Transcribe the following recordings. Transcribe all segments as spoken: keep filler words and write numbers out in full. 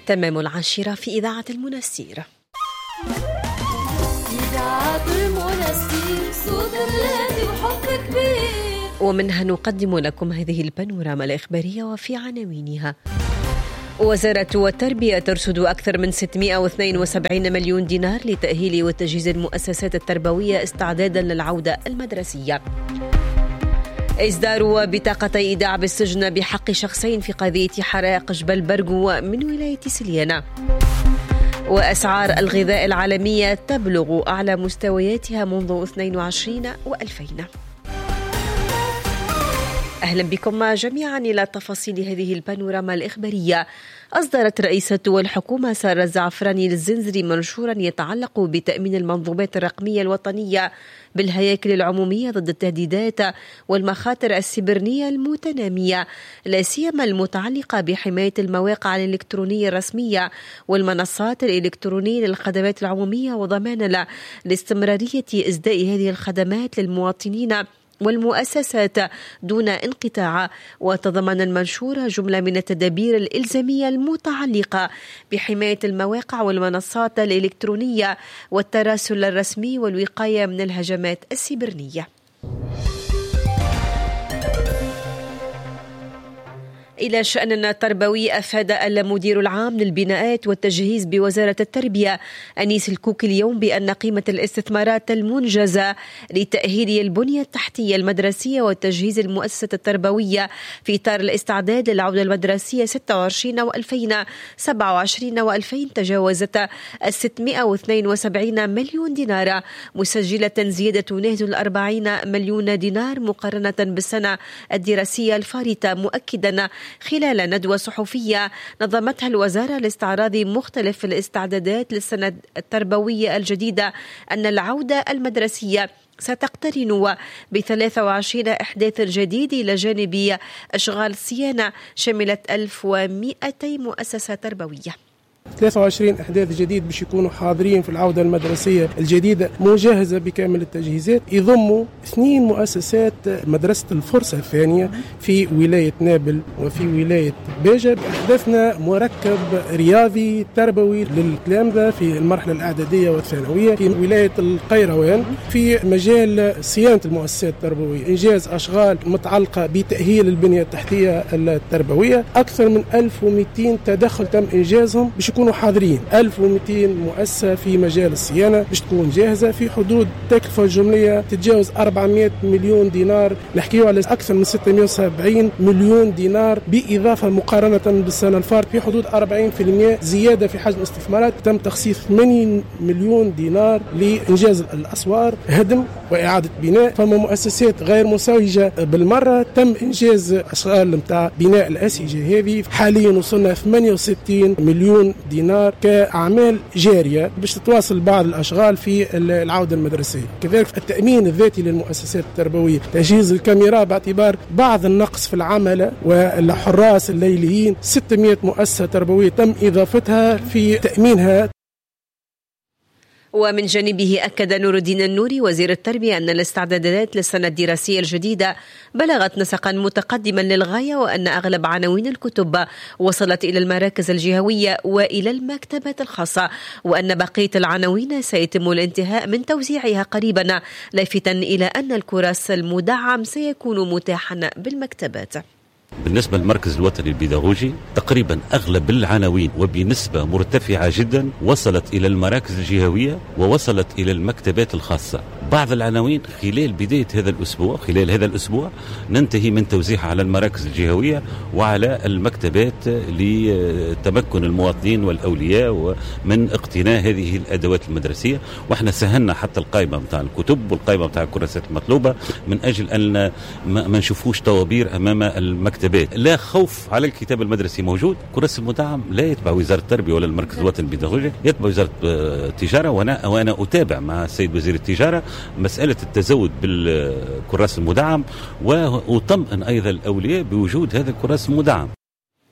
تمام العاشرة في إذاعة المنستير. إذاعة المنستير صوت الذي وحب كبير. ومنها نقدم لكم هذه البانوراما الإخبارية وفي عناوينها: وزارة التربية ترصد أكثر من ستمائة واثنين وسبعين مليون دينار لتأهيل وتجهيز المؤسسات التربوية استعدادا للعودة المدرسية. إصدار بطاقتي إيداع بالسجن بحق شخصين في قضية حرائق جبل برغو من ولاية سليانة. وأسعار الغذاء العالمية تبلغ أعلى مستوياتها منذ اثنين وعشرين وألفين. أهلا بكم جميعا إلى تفاصيل هذه البانوراما الإخبارية. أصدرت رئيسة الحكومة سارة الزعفراني للزنزري منشورا يتعلق بتأمين المنظومات الرقمية الوطنية بالهياكل العمومية ضد التهديدات والمخاطر السيبرانية المتنامية، لا سيما المتعلقة بحماية المواقع الإلكترونية الرسمية والمنصات الإلكترونية للخدمات العمومية، وضمان لاستمرارية إسداء هذه الخدمات للمواطنين والمؤسسات دون انقطاع. وتضمن المنشور جملة من التدابير الإلزامية المتعلقة بحماية المواقع والمنصات الإلكترونية والتراسل الرسمي والوقاية من الهجمات السيبرانية. إلى شأن التربوي، أفاد المدير العام للبناءات والتجهيز بوزارة التربية أنيس الكوك اليوم بأن قيمة الاستثمارات المنجزة لتأهيل البنية التحتية المدرسية وتجهيز المؤسسة التربوية في إطار الاستعداد للعودة المدرسية ستة وعشرين وألفين سبعة وعشرين وألفين تجاوزت ستمائة واثنين وسبعين مليون دينار، مسجلة زيادة ناهز الأربعين مليون دينار مقارنة بالسنة الدراسية الفارطة، مؤكدا خلال ندوة صحفية نظمتها الوزارة لاستعراض مختلف الاستعدادات للسنة التربوية الجديدة أن العودة المدرسية ستقترن بثلاثة وعشرين إحداث جديد إلى جانب أشغال صيانة شملت ألف ومئتين مؤسسة تربوية. ثلاثة وعشرين إحداث جديد باش يكونوا حاضرين في العودة المدرسية الجديدة مجهزة بكامل التجهيزات، يضموا اثنين مؤسسات مدرسة الفرصة الثانية في ولاية نابل وفي ولاية باجة. أحدثنا مركب رياضي تربوي للتلامذة في المرحلة الإعدادية والثانوية في ولاية القيروان في مجال صيانة المؤسسات التربوية، إنجاز أشغال متعلقة بتأهيل البنية التحتية التربوية. أكثر من ألف ومئتين تدخل تم إنجازهم باش يكونوا حاضرين، ألف ومئتين مؤسسة في مجال الصيانة باش تكون جاهزة في حدود تكلفة جملية تتجاوز أربعمائة مليون دينار، نحكيو على أكثر من ستمائة وسبعين مليون دينار، بإضافة مقارنة بالسنة الفارطة في حدود أربعين بالمئة زيادة في حجم الاستثمارات. تم تخصيص ثمانين مليون دينار لإنجاز الأسوار هدم وإعادة بناء. فما مؤسسات غير مسوجة بالمرة تم إنجاز أشغال متاع بناء الأسيجة هذه، حاليا وصلنا ثمانية وستين مليون دينار كأعمال جارية باش تتواصل بعض الأشغال في العودة المدرسية. كذلك التأمين الذاتي للمؤسسات التربوية، تجهيز الكاميرا باعتبار بعض النقص في العمل والحراس الليليين، ستمائة مؤسسة تربوية تم إضافتها في تأمينها. ومن جانبه أكد نور الدين النوري وزير التربية أن الاستعدادات للسنة الدراسية الجديدة بلغت نسقا متقدما للغاية، وأن أغلب عناوين الكتب وصلت إلى المراكز الجهوية وإلى المكتبات الخاصة، وأن بقية العناوين سيتم الانتهاء من توزيعها قريبا، لافتا إلى أن الكورس المدعم سيكون متاحا بالمكتبات. بالنسبة للمركز الوطني البيداغوجي تقريبا أغلب العناوين وبنسبة مرتفعة جدا وصلت إلى المراكز الجهوية ووصلت إلى المكتبات الخاصة. بعض العناوين خلال بداية هذا الأسبوع خلال هذا الأسبوع ننتهي من توزيعها على المراكز الجهوية وعلى المكتبات لتمكن المواطنين والأولياء من اقتناء هذه الأدوات المدرسية. وإحنا سهلنا حتى القائمة متاع الكتب والقائمة متاع الكراسات المطلوبة من أجل أن ما نشوفوش طوابير أمام المكتبات. لا خوف على الكتاب المدرسي موجود. كراسي المدعم لا يتبع وزارة التربية ولا المركز الوطني البيداغوجي، يتبع وزارة التجارة، وأنا وأنا أتابع مع السيد وزير التجارة مسألة التزود بالكراس المدعم، وأطمئن أيضا الأولياء بوجود هذا الكراس المدعم.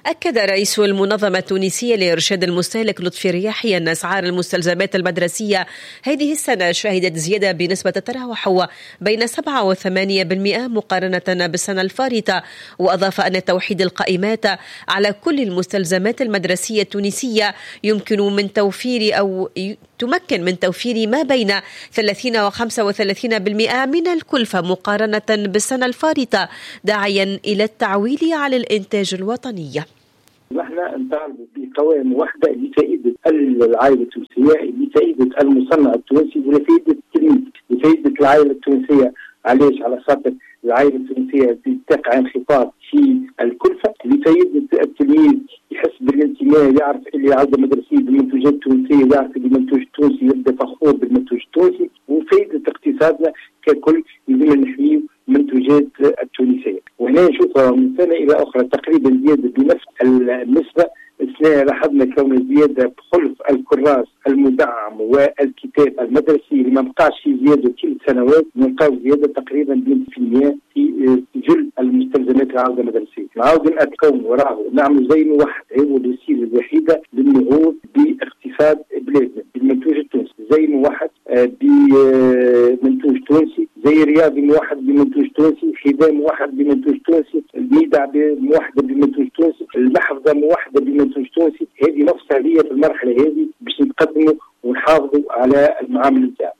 أكد رئيس المنظمة التونسية لإرشاد المستهلك لطفي الرياحي أن أسعار المستلزمات المدرسية هذه السنة شهدت زيادة بنسبة تتراوح بين سبعة وثمانية بالمئة مقارنة بالسنة الفارطة. وأضاف أن توحيد القائمات على كل المستلزمات المدرسية التونسية يمكن من توفير أو تمكن من توفير ما بين ثلاثين وخمسة وثلاثين بالمئة من الكلفة مقارنة بالسنة الفارطة، داعيا إلى التعويل على الإنتاج الوطني. نحن نطالب بقوائم واحدة لفائدة العائلة التونسية، لفائدة المصنع التونسي ولفائدة التلميذ، لفائدة العائلة التونسية. علاش؟ على خاطر العائلة التونسية تقع انخفاض في الكلفة، لفائدة التلميذ يحس بالانتماء، يعرف اللي عودة مدرسية بالمنتوجات التونسية، يعرف اللي المنتوج التونسي يبدا فخور بالمنتوج التونسي، وفائدة اقتصادنا ككل لازم نحميه المنتوجات التونسية. وهنا نشوفها من سنة إلى أخرى تقريبا زيادة بنفس النسبة. السنة لاحظنا كون زيادة بخلف الكراس المدعم والكتاب المدرسي اللي ما بقاش في زيادة كل سنوات، نلقاو زيادة تقريبا اثنين بالمئة في جل المستلزمات العودة المدرسية. نعاود نتكون وراه نعمل زي واحد، هو الوسيلة الوحيدة للنهوض باقتصاد بلادنا بالمنتوج التونسي، زي موحد بمنتوج تونسي، زي رياضي موحد بمنتوج تونسي، خدام موحد بمنتوج تونسي، الميدع موحدة بمنتوج تونسي، المحفظة موحدة بمنتوج تونسي. هذه نفسها هي في المرحلة هذه باش نتقدموا ونحافظوا على المعامل نتاعنا.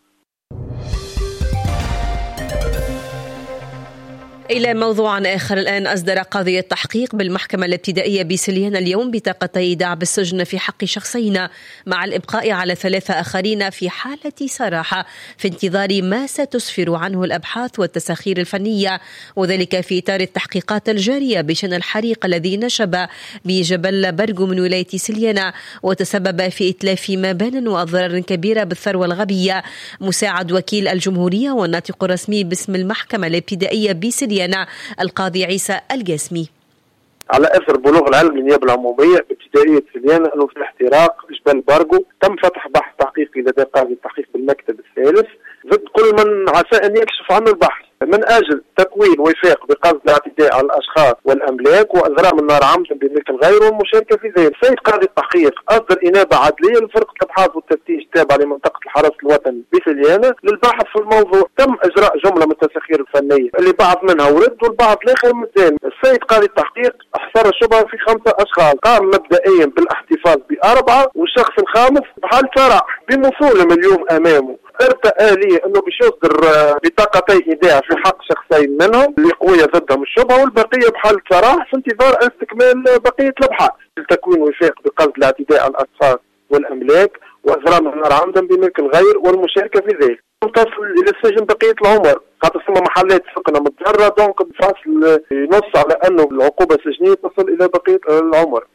إلى موضوع آخر الآن. أصدر قاضي التحقيق بالمحكمة الابتدائية بسليان اليوم بطاقتي إيداع بالسجن في حق شخصين مع الإبقاء على ثلاثة آخرين في حالة سراحة في انتظار ما ستسفر عنه الأبحاث والتساخير الفنية، وذلك في إطار التحقيقات الجارية بشأن الحريق الذي نشب بجبل برغو من ولاية سليان وتسبب في إتلاف مبان وأضرار كبيرة بالثروة الغبية. مساعد وكيل الجمهورية والناطق الرسمي باسم المحكمة الابتدائية بسليان القاضي عيسى القاسمي. على اثر بلوغ العلم للنيابه العموميه بابتدائيه سليان انه في احتراق جبل برغو تم فتح بحث تحقيقي لدى قاضي التحقيق بالمكتب الثالث ضد كل من عسى ان يكشف عن البحث من اجل تكوين وفاق بقصد الاعتداء على الاشخاص والاملاك واضرام النار عمدا بملك الغير والمشاركه في ذلك. السيد قاضي التحقيق اصدر انابه عدليه لفرقه الابحاث والتفتيش التابعه لمنطقه الحرس الوطني بسليانه للبحث في الموضوع. تم اجراء جمله من التساخير الفنيه اللي بعض منها ورد والبعض الاخر متزامن. السيد قاضي التحقيق احصر الشبهه في خمسه اشخاص، قام مبدئيا بالاحتفاظ باربعه والشخص الخامس بحال فرح بمصولهم اليوم امامه ارتأى لي انه باش يصدر بطاقتي ايداع في حق شخصين منهم اللي قويه ضدهم الشبهه والبقيه بحاله سراح في انتظار استكمال بقيه الابحاث لتكوين وفاق بقصد الاعتداء على الاشخاص والاملاك واضرام النار عمدا بملك الغير والمشاركه في ذلك. تصل الى السجن بقيه العمر خاطر ثم محلات سكنه متجره، دونك الفصل ينص على انه العقوبه السجنيه تصل الى بقيه العمر.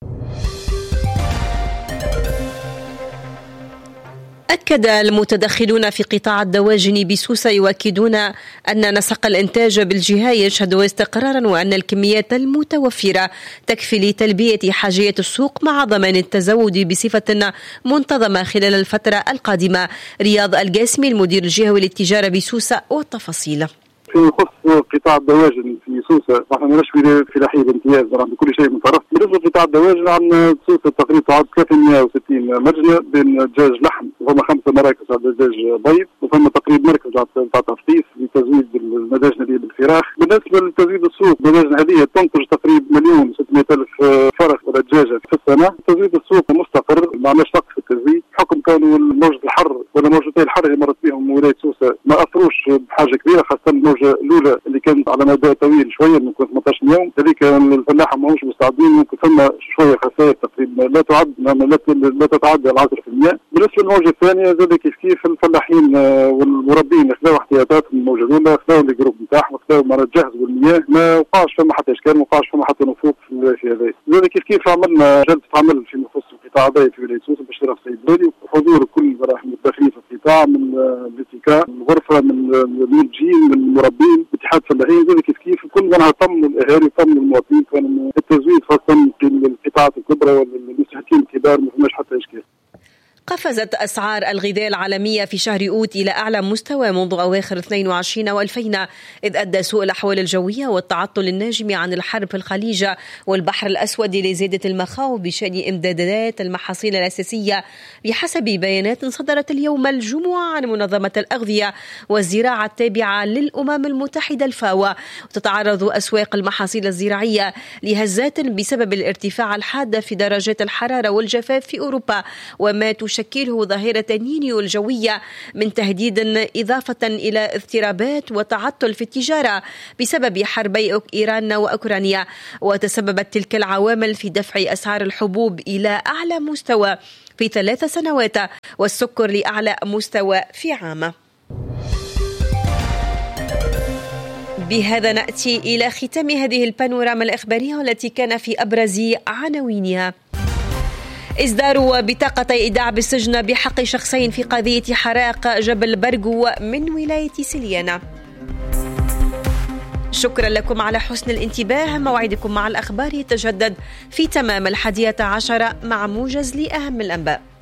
أكد المتدخلون في قطاع الدواجن بسوسة يؤكدون أن نسق الإنتاج بالجهة يشهد استقرارا وأن الكميات المتوفرة تكفي لتلبية حاجية السوق مع ضمان التزود بصفة منتظمة خلال الفترة القادمة. رياض القاسمي المدير الجهوي للتجارة بسوسة والتفاصيل. فيما يخص قطاع الدواجن في سوسة نحن ماناش في لحية بامتياز بكل شيء مترف. بالنسبة لقطاع الدواجن عندنا سوسة تقريبا تعد ثلاثمئة وستين مرجلة بين دجاج لحم، وفما خمسة مراكز على دجاج بيض، وفما تقريبا مركز على تفطيس لتزويد المداجن هذه بالفراخ. بالنسبة لتزويد السوق المداجن هذه تنتج تقريبا مليون وستمئة ألف فرخ ولا دجاجة في السنة. تزويد السوق مستقر، ما عندناش وقت في التزويد حكم كونه موجة الحر ولا موجتي الحر اللي مرت بهم ولاية سوسة ما أثروش بحاجة كبيرة، خاصة الموجة الأولى اللي كانت على مدى طويل شوية ممكن ثمانية عشر يوم، هذيك الفلاحة ماهوش مستعدين، ممكن ثم شوية خسائر تقريبا لا تعد لا تتعدى العشرة في المئة. بالنسبة للموجة الثانية زاد كيف كيف الفلاحين والمربين خذوا احتياطات من الموجة الأولى، خذوا الجروب نتاعهم، خذوا مرة جهزوا المياه، ما وقعش فما حتى إشكال، ما وقعش فما حتى نفوق في هذا. زاد كيف كيف عملنا جلسة عمل فيما يخص القطاع هذا في ولاية سوسة باشراف السيد الوالي وحضور كل مراحل الداخلين في القطاع من الاتكاء من الغرفة من المنتجين من المربين اتحاد الفلاحين. زاد كيف كيف كل منها طمنوا الاهالي وطمنوا المواطنين كان التزويد خاصة القطاعات الكبرى والمستهلكين الكبار ما فماش حتى اشكال. قفزت أسعار الغذاء العالمية في شهر أوت إلى أعلى مستوى منذ أواخر اثنين وعشرين وألفين، إذ أدى سوء الأحوال الجوية والتعطل الناجم عن الحرب في الخليج والبحر الأسود لزيادة المخاوف بشأن إمدادات المحاصيل الأساسية، بحسب بيانات صدرت اليوم الجمعة عن منظمة الأغذية والزراعة التابعة للأمم المتحدة الفاو. وتتعرض أسواق المحاصيل الزراعية لهزات بسبب الارتفاع الحاد في درجات الحرارة والجفاف في أوروبا، وما تشكله ظاهرة نينيو الجوية من تهديد إضافة إلى اضطرابات وتعطل في التجارة بسبب حربي إيران وأوكرانيا. وتسببت تلك العوامل في دفع أسعار الحبوب إلى أعلى مستوى في ثلاث سنوات والسكر لأعلى مستوى في عام. بهذا نأتي إلى ختام هذه البانوراما الإخبارية والتي كان في أبرز عناوينها: إصدار بطاقة إيداع بالسجن بحق شخصين في قضية حرائق جبل برغو من ولاية سليانة. شكرا لكم على حسن الانتباه. موعدكم مع الأخبار يتجدد في تمام الحادية عشرة مع موجز لأهم الأنباء.